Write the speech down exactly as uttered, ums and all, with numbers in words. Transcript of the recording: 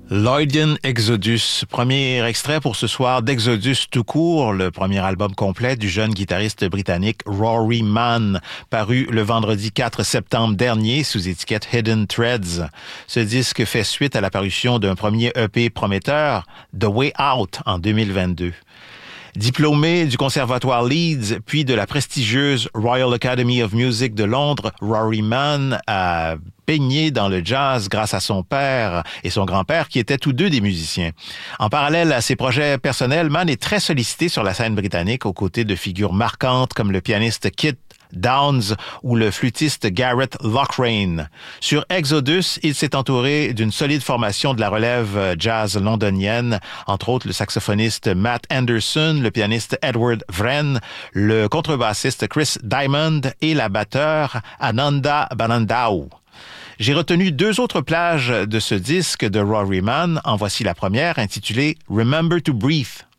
Lloydian Exodus, premier extrait pour ce soir d'Exodus tout court, le premier album complet du jeune guitariste britannique Rory Mann, paru le vendredi quatre septembre dernier sous étiquette Hidden Threads. Ce disque fait suite à la parution d'un premier E P prometteur, The Way Out, en deux mille vingt-deux. Diplômé du conservatoire Leeds, puis de la prestigieuse Royal Academy of Music de Londres, Rory Mann a baigné dans le jazz grâce à son père et son grand-père qui étaient tous deux des musiciens. En parallèle à ses projets personnels, Mann est très sollicité sur la scène britannique aux côtés de figures marquantes comme le pianiste Kit Downs ou le flûtiste Garrett Loughrane. Sur Exodus, il s'est entouré d'une solide formation de la relève jazz londonienne, entre autres le saxophoniste Matt Anderson, le pianiste Edward Wren, le contrebassiste Chris Diamond et la batteure Ananda Banandau. J'ai retenu deux autres plages de ce disque de Rory Mann. En voici la première, intitulée Remember to Breathe.